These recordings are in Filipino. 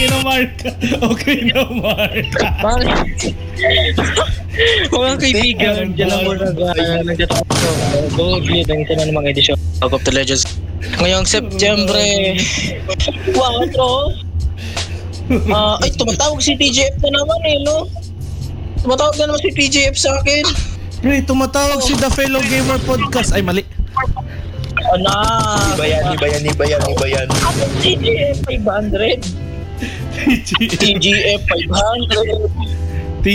Sige na, Mark. Okay na, Mark. Mga kaibigan, dyan lang muna nagtatapos ko. Gold Lead ang isa na namang edisyon of the Legends. Ngayong Setyembre 4. Ay, tumatawag si TJF na naman no? Tumatawag na naman si TJF sa akin. Pre, tumatawag si The Fellow Gamer Podcast. Ay, mali. Iba yan. TGF 500. TGF 500.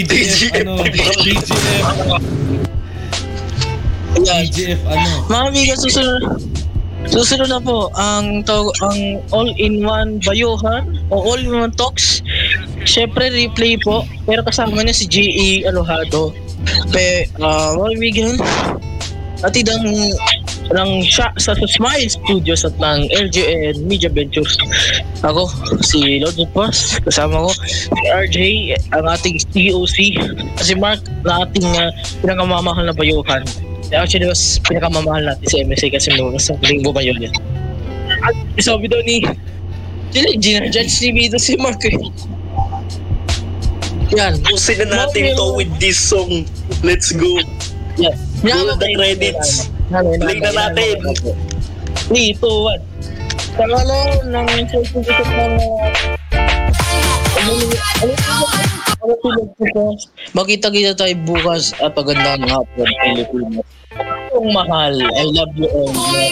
TGF ano? Mga bigas, susunod na po ang all-in-one bayuhan o all-in-one talks. Syempre replay po, pero kasama niya si GE Alojado. Mga bigas, atid ng siya sa Smile Studios at ng LGN Media Ventures. Ako, si Lord Boss, kasama ko, si RJ, ang ating TOC, si Mark, na ating pinakamamahal na bayuhan. Actually, mas pinakamamahal natin si MSA kasi mas ang bumayo niya. At sabi daw ni Gina-judge ni Vito si Mark eh. Yan. Pusin na natin to with this song. Let's go. Yan. Roll the credits. Play na natin. 3, 2, 1. Tagalo ng certificate ng makita-kita tayo bukas at magandang hapon. Pilipinas. Ang mahal. I love you all.